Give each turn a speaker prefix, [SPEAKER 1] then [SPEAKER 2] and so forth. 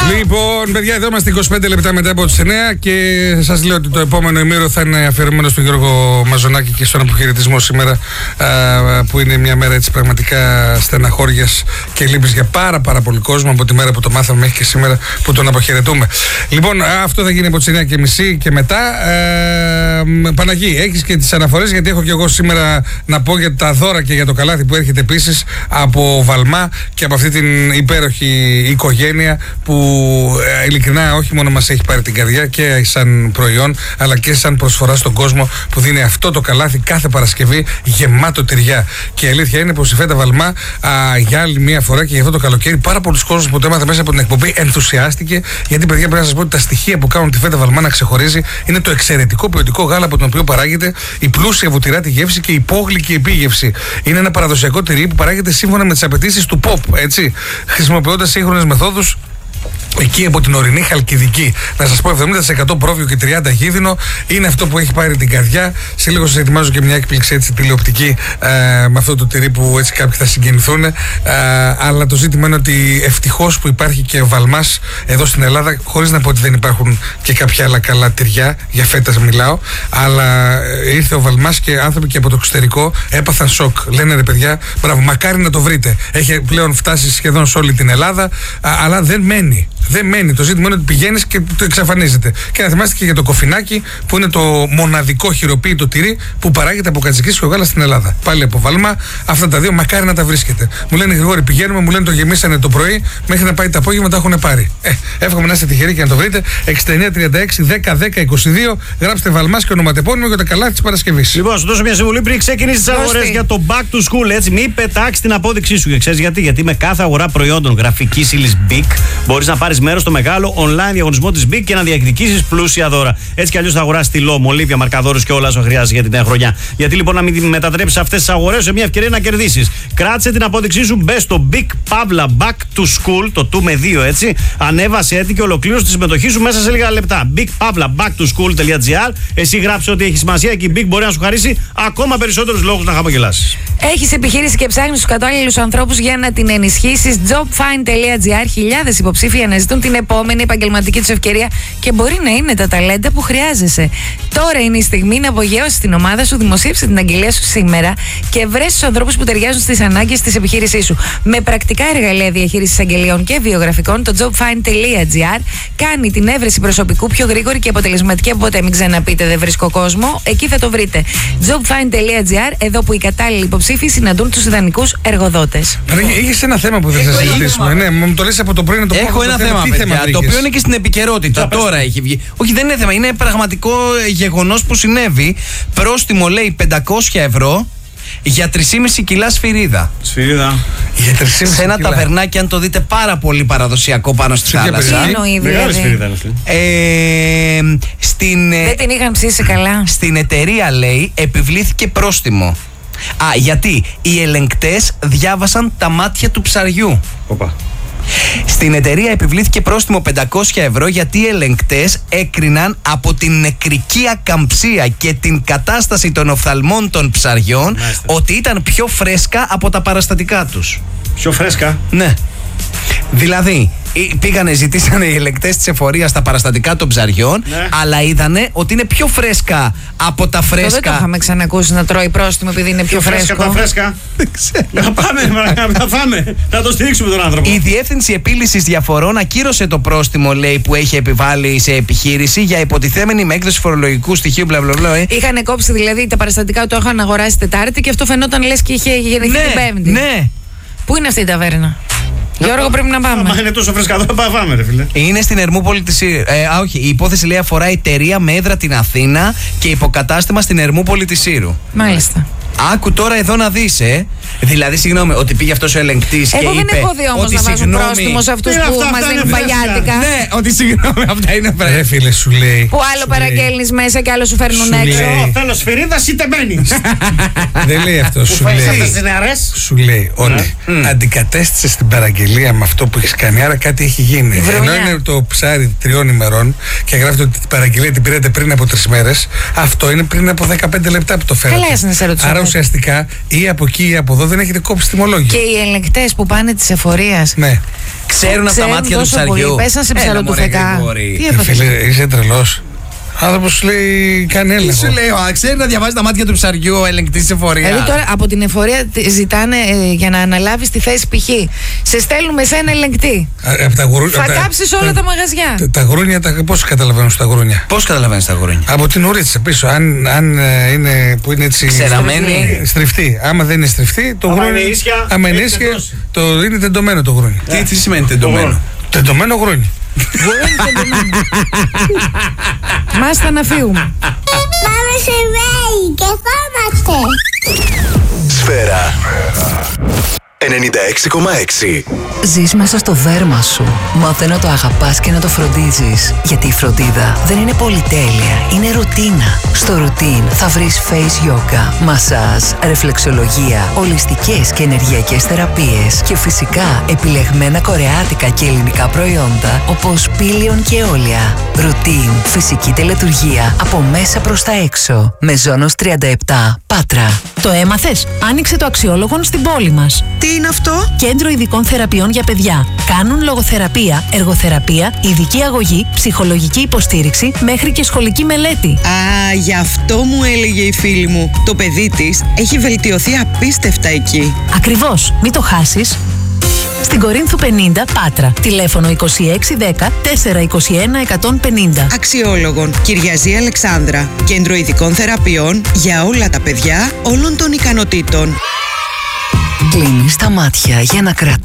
[SPEAKER 1] Λοιπόν, παιδιά, εδώ είμαστε 25 λεπτά μετά από τις 9 και σας λέω ότι το επόμενο ημίρο θα είναι αφιερωμένο στον Γιώργο Μαζονάκη και στον αποχαιρετισμό σήμερα, που είναι μια μέρα έτσι πραγματικά στεναχώριας και λύπης για πάρα πολύ κόσμο από τη μέρα που το μάθαμε μέχρι και σήμερα που τον αποχαιρετούμε. Λοιπόν, αυτό θα γίνει από τις 9:30 και μετά. Παναγί, έχεις και τις αναφορές, γιατί έχω και εγώ σήμερα να πω για τα δώρα και για το καλάθι που έρχεται επίσης από Βαλμά και από αυτή την υπέροχη οικογένεια που ειλικρινά όχι μόνο μας έχει πάρει την καρδιά και σαν προϊόν, αλλά και σαν προσφορά στον κόσμο, που δίνει αυτό το καλάθι κάθε Παρασκευή γεμάτο τυριά. Και η αλήθεια είναι πως η Φέτα Βαλμά για άλλη μια φορά και για αυτό το καλοκαίρι, πάρα πολλοί κόσμος που το έμαθε μέσα από την εκπομπή ενθουσιάστηκε, γιατί παιδιά πρέπει να σας πω ότι τα στοιχεία που κάνουν τη Φέτα Βαλμά να ξεχωρίζει είναι το εξαιρετικό ποιοτικό γάλα από τον οποίο παράγεται, η πλούσια βουτυράτη γεύση και η υπόγλυκη επίγευση. Είναι ένα παραδοσιακό τυρί που παράγεται σύμφωνα με τις απαιτήσεις του POP, έτσι, χρησιμοποιώντας σύγχρονες μεθόδους εκεί από την ορεινή Χαλκιδική. Να σας πω, 70% πρόβιο και 30% γίδινο είναι αυτό που έχει πάρει την καρδιά. Σε λίγο σας ετοιμάζω και μια έκπληξη έτσι τηλεοπτική με αυτό το τυρί που έτσι κάποιοι θα συγκινηθούν. Αλλά το ζήτημα είναι ότι ευτυχώς που υπάρχει και ο Βαλμάς εδώ στην Ελλάδα, χωρίς να πω ότι δεν υπάρχουν και κάποια άλλα καλά τυριά, για φέτας μιλάω. Αλλά ήρθε ο Βαλμάς και άνθρωποι και από το εξωτερικό έπαθαν σοκ. Λένε ρε παιδιά, μπράβο, μακάρι να το βρείτε. Έχει πλέον φτάσει σχεδόν σε όλη την Ελλάδα, αλλά δεν μένει. Δεν μένει. Το ζήτημα είναι ότι πηγαίνεις και το εξαφανίζεται. Και να θυμάστε και για το κοφινάκι, που είναι το μοναδικό χειροποίητο τυρί που παράγεται από κατσικίσιο γάλα στην Ελλάδα. Πάλι από Βαλμά. Αυτά τα δύο μακάρι να τα βρίσκετε. Μου λένε Γρηγόρη, πηγαίνουμε, μου λένε το γεμίσανε το πρωί, μέχρι να πάει το απόγευμα τα έχουν πάρει. Εύχομαι να είστε τυχεροί και να το βρείτε. 6936-10-10-22. Γράψτε Βαλμάς και ονοματεπώνυμο για το καλάθι της Παρασκευής.
[SPEAKER 2] Λοιπόν, σου δώσω μια συμβουλή πριν ξεκινήσει τις αγορές για το back to school. Έτσι, μην πετάξει την απόδειξή σου. Και ξέρεις γιατί? Γιατί με κάθε αγορά προϊόντων γραφικής ύλης BIC μπορείς να πάρεις μέρος στο μεγάλο online διαγωνισμό της BIC και να διεκδικήσεις πλούσια δώρα. Έτσι κι αλλιώς θα αγοράσεις τυλό, μολύβια, μαρκαδόρους και όλα όσα χρειάζεσαι για την νέα χρονιά. Γιατί λοιπόν να μην μετατρέψεις αυτές τις αγορές σε μια ευκαιρία να κερδίσεις? Κράτησε την απόδειξή σου, μπες στο BIC Pavla Back to School, το 2 με 2 έτσι. Ανέβασε έτσι και ολοκλήρωσε τη συμμετοχή σου μέσα σε λίγα λεπτά. BICPavlaBackToSchool.gr. Εσύ γράψε ότι έχει σημασία και η BIC μπορεί να σου χαρίσει ακόμα περισσότερους λόγους να χαμογελάσεις.
[SPEAKER 3] Έχεις επιχείρηση και ψάχνεις τους κατάλληλους ανθρώπους για να την ενισχύσεις? JobFind.gr. Χιλιάδες υποψήφοι αναζητούν την επόμενη επαγγελματική τους ευκαιρία και μπορεί να είναι τα ταλέντα που χρειάζεσαι. Τώρα είναι η στιγμή να απογειώσεις την ομάδα σου, δημοσίευσε την αγγελία σου σήμερα και βρες τους ανθρώπους που ταιριάζουν στις ανάγκες της επιχείρησής σου. Με πρακτικά εργαλεία διαχείρισης αγγελίων και βιογραφικών, το JobFind.gr κάνει την έβρεση προσωπικού πιο γρήγορη και αποτελεσματική από ποτέ. Μην ξαναπείτε δεν βρίσκω κόσμο, εκεί θα το βρείτε. JobFind.gr, εδώ που οι κατάλληλοι υποψήφοι συναντούν τους ιδανικούς εργοδότες.
[SPEAKER 1] Είχες ένα θέμα που δεν θα συζητήσουμε. Ναι, μου το λες από το πρωί να το πω.
[SPEAKER 4] Έχω ένα θέμα, παιδιά, το οποίο είναι και στην επικαιρότητα. Τώρα έχει βγει. Όχι, δεν είναι θέμα, είναι πραγματικό γεγονός που συνέβη. Πρόστιμο λέει 500 ευρώ για 3,5 κιλά σφυρίδα.
[SPEAKER 2] Σφυρίδα.
[SPEAKER 1] Για 3,5
[SPEAKER 4] σε ένα
[SPEAKER 1] κιλά.
[SPEAKER 4] ταβερνάκι, αν το δείτε, πάρα πολύ παραδοσιακό πάνω στη θάλασσα.
[SPEAKER 2] Μεγάλη σφυρίδα.
[SPEAKER 3] Δεν την είχαν ψήσει καλά.
[SPEAKER 4] Στην εταιρεία, λέει, επιβλήθηκε πρόστιμο. Γιατί οι ελεγκτές διάβασαν τα μάτια του ψαριού.
[SPEAKER 2] Οπα.
[SPEAKER 4] Στην εταιρεία επιβλήθηκε πρόστιμο 500 ευρώ γιατί οι ελεγκτές έκριναν από την νεκρική ακαμψία και την κατάσταση των οφθαλμών των ψαριών ότι ήταν πιο φρέσκα από τα παραστατικά τους.
[SPEAKER 2] Πιο φρέσκα?
[SPEAKER 4] Ναι. Δηλαδή, πήγανε, ζητήσανε οι ελεγκτές της εφορίας τα παραστατικά των ψαριών, αλλά είδανε ότι είναι πιο φρέσκα από τα φρέσκα.
[SPEAKER 3] Δεν το είχαμε ξανακούσει να τρώει πρόστιμο επειδή είναι πιο φρέσκο.
[SPEAKER 2] Από τα φρέσκα. Να πάμε, να φάμε. Να το στηρίξουμε τον άνθρωπο.
[SPEAKER 4] Η Διεύθυνση Επίλυσης Διαφορών ακύρωσε το πρόστιμο, λέει, που έχει επιβάλει σε επιχείρηση για υποτιθέμενη με έκδοση φορολογικού στοιχείου.
[SPEAKER 3] Είχαν κόψει δηλαδή τα παραστατικά, το είχαν αγοράσει Τετάρτη και αυτό φαινόταν λες και είχε γεννηθεί την Πέμπτη.
[SPEAKER 4] Ναι.
[SPEAKER 3] Πού είναι αυτή η ταβέρνα? Γιώργο, πρέπει να πάμε.
[SPEAKER 2] Μα είναι τόσο φρεσκαδό, πάμε ρε φίλε.
[SPEAKER 4] Είναι στην Ερμούπολη της Σύρου. Όχι, η υπόθεση, λέει, αφορά εταιρεία με έδρα την Αθήνα και υποκατάστημα στην Ερμούπολη της Σύρου.
[SPEAKER 3] Μάλιστα.
[SPEAKER 4] Άκου τώρα εδώ να δεις, Δηλαδή, συγγνώμη, ότι πήγε αυτός ο ελεγκτής και είπε.
[SPEAKER 3] Εγώ δεν έχω δει όμως να βάζουν πρόστιμο σε αυτούς που μας δίνουν παλιάτικα.
[SPEAKER 4] Ναι, ότι συγγνώμη, αυτά είναι
[SPEAKER 1] Ρε φίλε, σου λέει.
[SPEAKER 3] Που άλλο παραγγέλνεις μέσα και άλλο σου φέρνουν έξω.
[SPEAKER 2] Θέλω σφυρίδα ή τεμένη.
[SPEAKER 1] Δεν λέει αυτό. Σου λέει ότι αντικατέστησες την παραγγελία με αυτό που έχεις κάνει. Άρα κάτι έχει γίνει. Ενώ είναι το ψάρι 3 ημερών και γράφεται ότι την παραγγελία την πήρατε πριν από 3 μέρες, αυτό είναι πριν από 15 λεπτά που το φέρατε.
[SPEAKER 3] Καλά, να σε ρωτήσω.
[SPEAKER 1] Άρα ουσιαστικά ή από εκεί ή από εδώ δεν έχετε κόψει τιμολόγιο.
[SPEAKER 3] Και οι ελεγκτές που πάνε της εφορίας.
[SPEAKER 1] Ναι.
[SPEAKER 4] Ξέρουν από τα μάτια του ψαριού.
[SPEAKER 3] Πέσαν σε ψαροτουφεκά.
[SPEAKER 1] Τι έπαθες? Φίλε, είσαι τρελός. Άνθρωπος σου λέει κάνει έλεγχο.
[SPEAKER 4] Τι σου λέει, ξέρει να διαβάζει τα μάτια του ψαριού ο ελεγκτής της εφορίας.
[SPEAKER 3] Δηλαδή τώρα από την εφορία ζητάνε για να αναλάβεις τη θέση π.χ. Σε στέλνουμε σε ένα ελεγκτή. Θα κάψεις όλα τα μαγαζιά.
[SPEAKER 1] Τα γρούνια, πώς καταλαβαίνεις τα γρούνια?
[SPEAKER 4] Πώς καταλαβαίνεις τα γρούνια?
[SPEAKER 1] Από την ουρίτσα πίσω. Αν είναι που είναι έτσι.
[SPEAKER 4] Ξεραμένη.
[SPEAKER 1] Στριφτή. Άμα δεν είναι στριφτή, το γρούνι. Άμα είναι ίσια, είναι τεντωμένο το γρούνι.
[SPEAKER 4] Τι σημαίνει τεντωμένο?
[SPEAKER 1] Τεντωμένο γρούνι.
[SPEAKER 3] Μάστα να φύγουμε.
[SPEAKER 5] Πάμε σε βέη και φάμαστε.
[SPEAKER 6] Σφαίρα 96,6.
[SPEAKER 7] Ζεις μέσα στο δέρμα σου. Μάθε να το αγαπάς και να το φροντίζεις. Γιατί η φροντίδα δεν είναι πολυτέλεια, είναι ρουτίνα. Στο ρουτίν θα βρεις face yoga, μασάζ, ρεφλεξολογία, ολιστικές και ενεργειακές θεραπείες και φυσικά επιλεγμένα κορεάτικα και ελληνικά προϊόντα όπως πήλιον και όλια. Ρουτίν, φυσική τελετουργία από μέσα προς τα έξω. Μεζόνος 37, Πάτρα.
[SPEAKER 8] Το έμαθες? Άνοιξε το Αξιόλογον στην πόλη μας.
[SPEAKER 9] Τι είναι αυτό?
[SPEAKER 8] Κέντρο ειδικών θεραπείων για παιδιά. Κάνουν λογοθεραπεία, εργοθεραπεία, ειδική αγωγή, ψυχολογική υποστήριξη μέχρι και σχολική μελέτη.
[SPEAKER 9] Α, γι' αυτό μου έλεγε η φίλη μου. Το παιδί της έχει βελτιωθεί απίστευτα εκεί.
[SPEAKER 8] Ακριβώς, μην το χάσεις. Στην Κορίνθου 50, Πάτρα. Τηλέφωνο 2610 421 150.
[SPEAKER 9] Αξιόλογον, Κυριαζή Αλεξάνδρα. Κέντρο ειδικών θεραπείων για όλα τα παιδιά όλων των ικανοτήτων.
[SPEAKER 7] Κλείνεις τα μάτια για να κρατήσεις